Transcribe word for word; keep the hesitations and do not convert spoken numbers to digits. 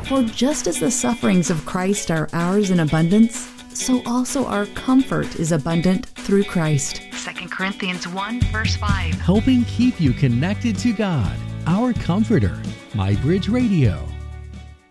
For just as the sufferings of Christ are ours in abundance, so also our comfort is abundant through Christ. Second Corinthians one, verse five. Helping keep you connected to God, our Comforter. MyBridge Radio.